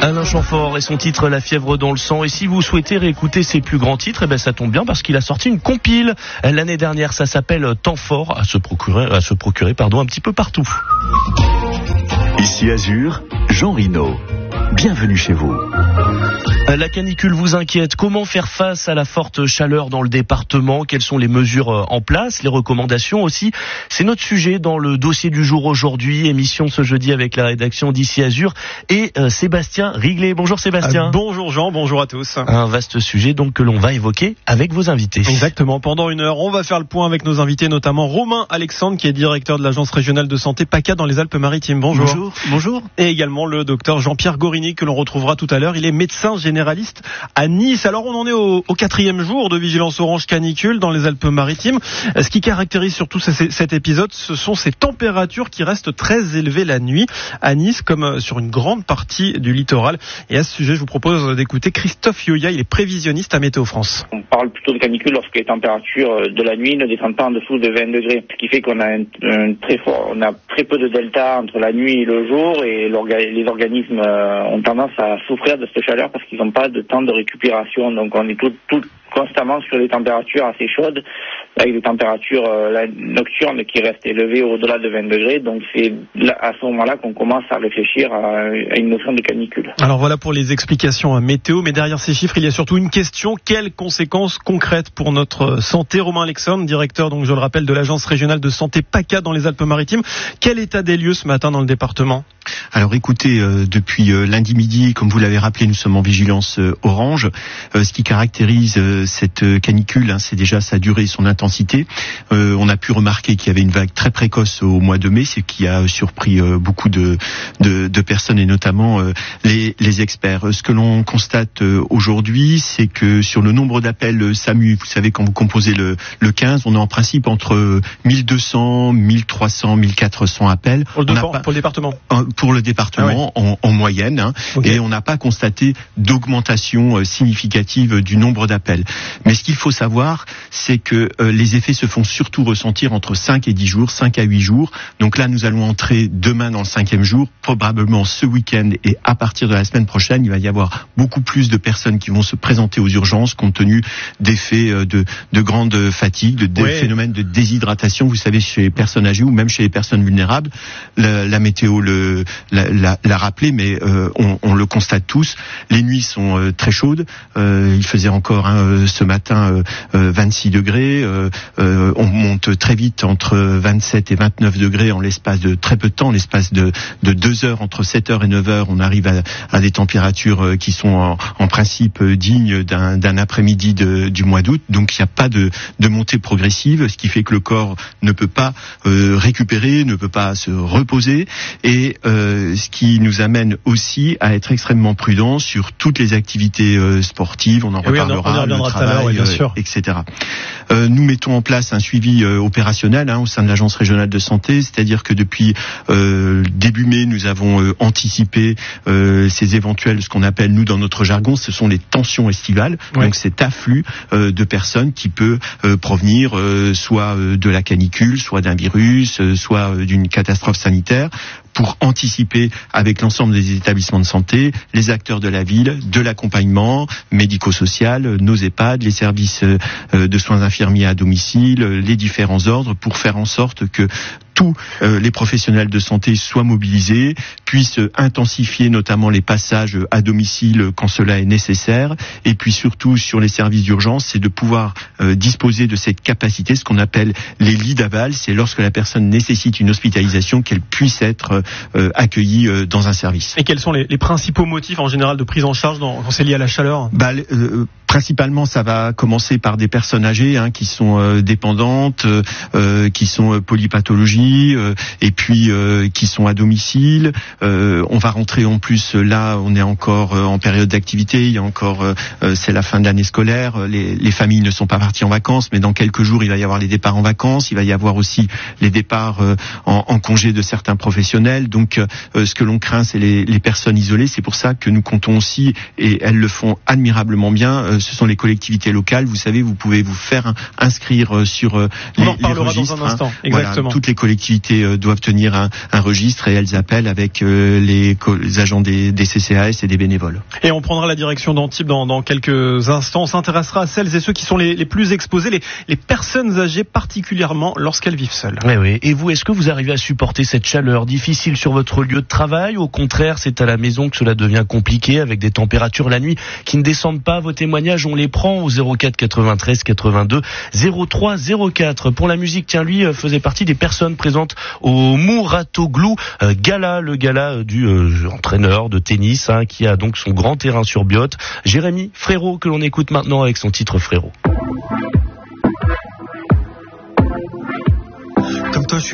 Alain Chamfort et son titre La fièvre dans le sang. Et si vous souhaitez réécouter ses plus grands titres, ça tombe bien parce qu'il a sorti une compile l'année dernière. Ça s'appelle Temps fort, à se procurer un petit peu partout. Ici Azur, Jean Rino. Bienvenue chez vous. La canicule vous inquiète. Comment faire face à la forte chaleur dans le département? Quelles sont les mesures en place? Les recommandations aussi. C'est notre sujet dans le dossier du jour aujourd'hui. Émission ce jeudi avec la rédaction d'Ici Azur et Sébastien Riglet. Bonjour Sébastien. Bonjour Jean, bonjour à tous. Un vaste sujet donc que l'on va évoquer avec vos invités. Exactement. Pendant une heure, on va faire le point avec nos invités, notamment Romain Alexandre, qui est directeur de l'Agence régionale de santé PACA dans les Alpes-Maritimes. Bonjour. Bonjour. Et également le docteur Jean-Pierre Gorini, que l'on retrouvera tout à l'heure. Il est médecin généraliste à Nice. Alors on en est au 4e jour de vigilance orange canicule dans les Alpes-Maritimes. Ce qui caractérise surtout cet épisode, ce sont ces températures qui restent très élevées la nuit à Nice, comme sur une grande partie du littoral. Et à ce sujet, je vous propose d'écouter Christophe Yoya. Il est prévisionniste à Météo France. On parle plutôt de canicule lorsque les températures de la nuit ne descendent pas en dessous de 20 degrés. Ce qui fait qu'on a on a très peu de delta entre la nuit et le jour, et les organismes ont tendance à souffrir de cette chaleur parce qu'ils n'ont pas de temps de récupération. Donc on est tout constamment sur des températures assez chaudes, avec des températures nocturnes qui restent élevées au-delà de 20 degrés. Donc c'est à ce moment-là qu'on commence à réfléchir à une notion de canicule. Alors voilà pour les explications météo, mais derrière ces chiffres, il y a surtout une question: quelles conséquences concrètes pour notre santé? Romain Alexandre, directeur, donc je le rappelle, de l'Agence régionale de santé PACA dans les Alpes-Maritimes. Quel état des lieux ce matin dans le département? Alors écoutez, depuis lundi midi, comme vous l'avez rappelé, nous sommes en vigilance orange. Ce qui caractérise cette canicule, c'est déjà sa durée et son intensité. On a pu remarquer qu'il y avait une vague très précoce au mois de mai, ce qui a surpris beaucoup de personnes et notamment les experts. Ce que l'on constate aujourd'hui, c'est que sur le nombre d'appels SAMU, vous savez, quand vous composez le 15, on est en principe entre 1200, 1300, 1400 appels. Pour le département. Pour le département, en moyenne, okay. Et on n'a pas constaté d'augmentation significative du nombre d'appels. Mais ce qu'il faut savoir, c'est que les effets se font surtout ressentir entre 5 et 10 jours, 5 à 8 jours. Donc là, nous allons entrer demain dans le 5e jour, probablement ce week-end, et à partir de la semaine prochaine, il va y avoir beaucoup plus de personnes qui vont se présenter aux urgences compte tenu d'effets de grande fatigue, de phénomènes de déshydratation, vous savez, chez les personnes âgées ou même chez les personnes vulnérables. La météo l'a rappelé, mais on le constate tous. Les nuits sont très chaudes. Il faisait encore ce matin 26 degrés. On monte très vite entre 27 et 29 degrés en l'espace de très peu de temps, en l'espace de 2 heures, entre 7h et 9h, on arrive à des températures qui sont en principe dignes d'un après-midi du mois d'août. Donc il n'y a pas de montée progressive, ce qui fait que le corps ne peut pas récupérer, ne peut pas se reposer, et ce qui nous amène aussi à être extrêmement prudents sur toutes les activités sportives. On en reparlera, le travail, bien sûr. Etc. Nous mettons en place un suivi opérationnel au sein de l'Agence régionale de santé, c'est-à-dire que depuis début mai, nous avons anticipé ces éventuels, ce qu'on appelle, nous, dans notre jargon, ce sont les tensions estivales. Ouais. Donc cet afflux de personnes qui peut provenir soit de la canicule, soit d'un virus, soit d'une catastrophe sanitaire, pour anticiper avec l'ensemble des établissements de santé, les acteurs de la ville, de l'accompagnement médico-social, nos EHPAD, les services de soins infirmiers à domicile, les différents ordres, pour faire en sorte que tous les professionnels de santé soient mobilisés, puissent intensifier notamment les passages à domicile quand cela est nécessaire, et puis surtout sur les services d'urgence, c'est de pouvoir disposer de cette capacité, ce qu'on appelle les lits d'aval, c'est lorsque la personne nécessite une hospitalisation qu'elle puisse être accueillie dans un service. Et quels sont les principaux motifs en général de prise en charge quand c'est lié à la chaleur? Principalement, ça va commencer par des personnes âgées qui sont dépendantes, qui sont polypathologies, et puis qui sont à domicile. On va rentrer en plus, là, on est encore en période d'activité. Il y a encore, c'est la fin de l'année scolaire. Les familles ne sont pas parties en vacances, mais dans quelques jours, il va y avoir les départs en vacances. Il va y avoir aussi les départs en congé de certains professionnels. Donc, ce que l'on craint, c'est les personnes isolées. C'est pour ça que nous comptons aussi, et elles le font admirablement bien, ce sont les collectivités locales. Vous savez, vous pouvez vous faire inscrire sur on en reparlera dans un instant. Exactement. Voilà, toutes les collectivités doivent tenir un registre et elles appellent avec les agents des CCAS et des bénévoles. Et on prendra la direction d'Antibes dans quelques instants. On s'intéressera à celles et ceux qui sont les plus exposés, les personnes âgées particulièrement lorsqu'elles vivent seules. Oui. Et vous, est-ce que vous arrivez à supporter cette chaleur difficile sur votre lieu de travail? Au contraire, c'est à la maison que cela devient compliqué avec des températures la nuit qui ne descendent pas. Vos témoignages, on les prend au 04 93 82 03 04. Pour la musique, tiens, lui faisait partie des personnes présentes au Mouratoglou Gala, le gala du entraîneur de tennis qui a donc son grand terrain sur Biot, Jérémy Frérot, que l'on écoute maintenant avec son titre Frérot.